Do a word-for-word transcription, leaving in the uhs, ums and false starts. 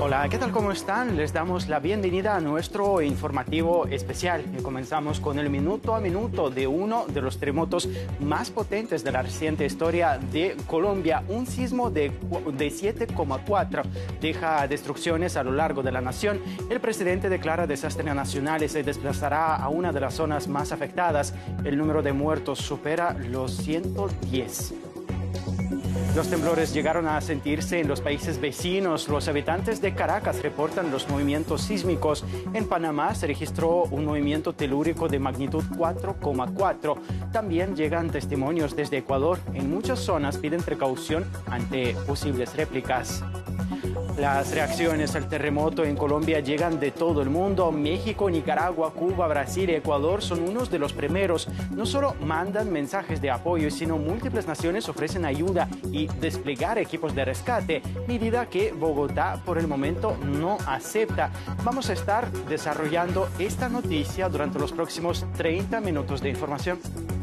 Hola, ¿qué tal? ¿Cómo están? Les damos la bienvenida a nuestro informativo especial. Y comenzamos con el minuto a minuto de uno de los terremotos más potentes de la reciente historia de Colombia. Un sismo de, de siete coma cuatro deja destrucciones a lo largo de la nación. El presidente declara desastre nacional y se desplazará a una de las zonas más afectadas. El número de muertos supera los ciento diez. Los temblores llegaron a sentirse en los países vecinos. Los habitantes de Caracas reportan los movimientos sísmicos. En Panamá se registró un movimiento telúrico de magnitud cuatro coma cuatro. También llegan testimonios desde Ecuador. En muchas zonas piden precaución ante posibles réplicas. Las reacciones al terremoto en Colombia llegan de todo el mundo. México, Nicaragua, Cuba, Brasil y Ecuador son unos de los primeros. No solo mandan mensajes de apoyo, sino múltiples naciones ofrecen ayuda y desplegar equipos de rescate, medida que Bogotá por el momento no acepta. Vamos a estar desarrollando esta noticia durante los próximos treinta minutos de información.